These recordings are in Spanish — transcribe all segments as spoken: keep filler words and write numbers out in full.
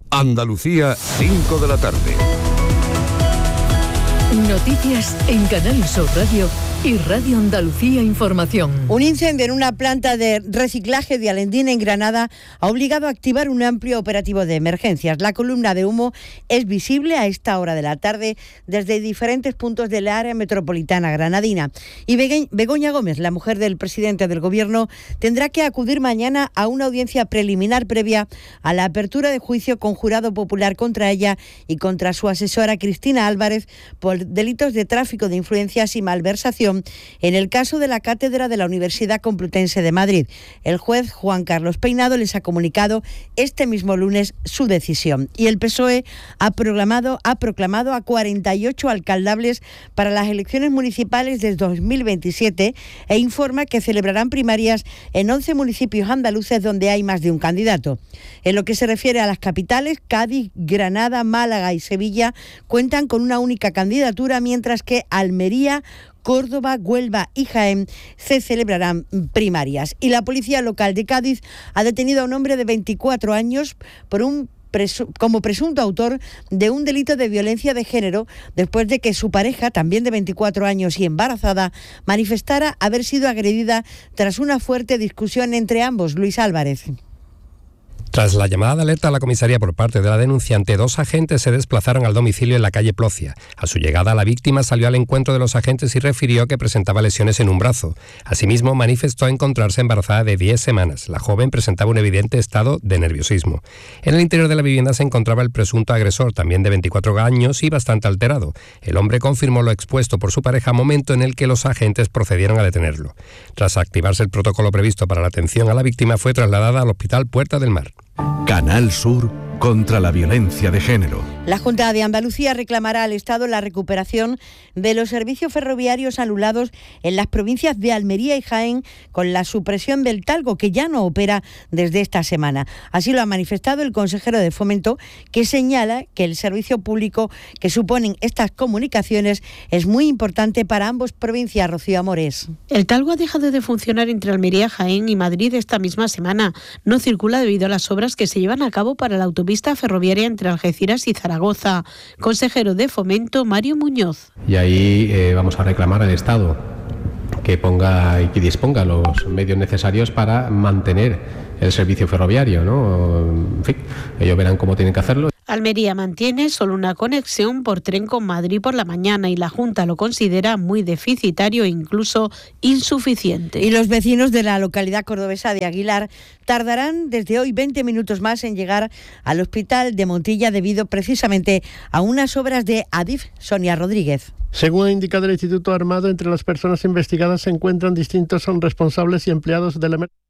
Andalucía, cinco de la tarde. Noticias en Canal Sur Radio y Radio Andalucía Información. Un incendio en una planta de reciclaje de Alendín, en Granada, ha obligado a activar un amplio operativo de emergencias. La columna de humo es visible a esta hora de la tarde desde diferentes puntos del área metropolitana granadina. Y Begoña Gómez, la mujer del presidente del Gobierno, tendrá que acudir mañana a una audiencia preliminar previa a la apertura de juicio con jurado popular contra ella y contra su asesora Cristina Álvarez por delitos de tráfico de influencias y malversación en el caso de la cátedra de la Universidad Complutense de Madrid. El juez Juan Carlos Peinado les ha comunicado este mismo lunes su decisión. Y el P S O E ha proclamado, ha proclamado a cuarenta y ocho alcaldables para las elecciones municipales del dos mil veintisiete e informa que celebrarán primarias en once municipios andaluces donde hay más de un candidato. En lo que se refiere a las capitales, Cádiz, Granada, Málaga y Sevilla cuentan con una única candidatura, mientras que Almería, Córdoba, Huelva y Jaén se celebrarán primarias. Y la policía local de Cádiz ha detenido a un hombre de veinticuatro años por un Presu- como presunto autor de un delito de violencia de género, después de que su pareja, también de veinticuatro años y embarazada, manifestara haber sido agredida tras una fuerte discusión entre ambos. Luis Álvarez. Tras la llamada de alerta a la comisaría por parte de la denunciante, dos agentes se desplazaron al domicilio en la calle Plocia. A su llegada, la víctima salió al encuentro de los agentes y refirió que presentaba lesiones en un brazo. Asimismo, manifestó encontrarse embarazada de diez semanas. La joven presentaba un evidente estado de nerviosismo. En el interior de la vivienda se encontraba el presunto agresor, también de veinticuatro años y bastante alterado. El hombre confirmó lo expuesto por su pareja, momento en el que los agentes procedieron a detenerlo. Tras activarse el protocolo previsto para la atención a la víctima, fue trasladada al Hospital Puerta del Mar. Canal Sur contra la violencia de género. La Junta de Andalucía reclamará al Estado la recuperación de los servicios ferroviarios anulados en las provincias de Almería y Jaén con la supresión del Talgo, que ya no opera desde esta semana. Así lo ha manifestado el consejero de Fomento, que señala que el servicio público que suponen estas comunicaciones es muy importante para ambas provincias. Rocío Amores. El Talgo ha dejado de funcionar entre Almería, Jaén y Madrid esta misma semana. No circula debido a las obras que se llevan a cabo para la autopista ferroviaria entre Algeciras y Zaragoza. Consejero de Fomento, Mario Muñoz. Y ahí eh, vamos a reclamar al Estado que ponga y que disponga los medios necesarios para mantener el servicio ferroviario, ¿no? En fin, ellos verán cómo tienen que hacerlo. Almería mantiene solo una conexión por tren con Madrid por la mañana y la Junta lo considera muy deficitario e incluso insuficiente. Y los vecinos de la localidad cordobesa de Aguilar tardarán desde hoy veinte minutos más en llegar al hospital de Montilla debido precisamente a unas obras de Adif. Sonia Rodríguez. Según ha indicado el Instituto Armado, entre las personas investigadas se encuentran distintos son responsables y empleados de la emergencia.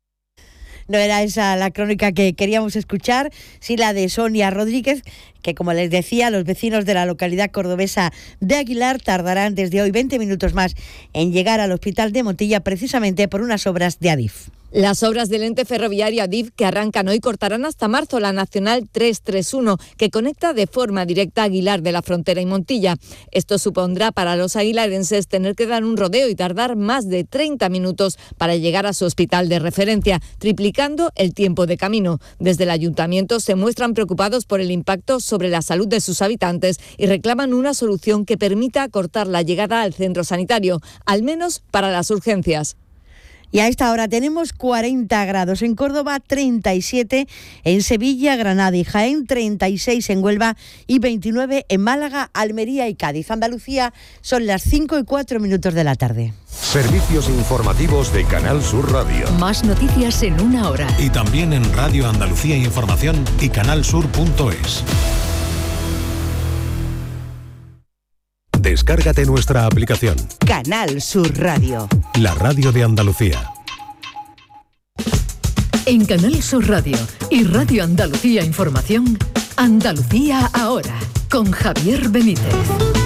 No era esa la crónica que queríamos escuchar, sí la de Sonia Rodríguez, que como les decía, los vecinos de la localidad cordobesa de Aguilar tardarán desde hoy veinte minutos más en llegar al hospital de Montilla precisamente por unas obras de Adif. Las obras del ente ferroviario Adif que arrancan hoy cortarán hasta marzo la Nacional trescientos treinta y uno, que conecta de forma directa Aguilar de la Frontera y Montilla. Esto supondrá para los aguilarenses tener que dar un rodeo y tardar más de treinta minutos para llegar a su hospital de referencia, triplicando el tiempo de camino. Desde el ayuntamiento se muestran preocupados por el impacto sobre la salud de sus habitantes y reclaman una solución que permita acortar la llegada al centro sanitario, al menos para las urgencias. Y a esta hora tenemos cuarenta grados en Córdoba, treinta y siete en Sevilla, Granada y Jaén, treinta y seis en Huelva y veintinueve en Málaga, Almería y Cádiz. Andalucía, son las cinco y cuatro minutos de la tarde. Servicios informativos de Canal Sur Radio. Más noticias en una hora. Y también en Radio Andalucía Información y canalsur punto es. Descárgate nuestra aplicación. Canal Sur Radio. La radio de Andalucía. En Canal Sur Radio y Radio Andalucía Información, Andalucía ahora, con Javier Benítez.